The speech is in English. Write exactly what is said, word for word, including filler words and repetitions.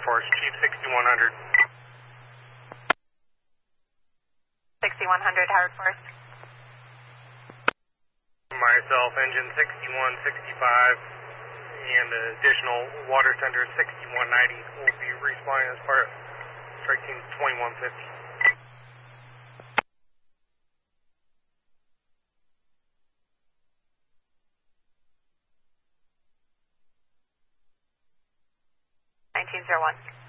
Force, Chief sixty-one hundred. sixty-one hundred, Howard Force. Myself, engine sixty-one sixty-five, and additional water tender sixty-one ninety will be respawning as part of strike team twenty-one fifty. nineteen oh one.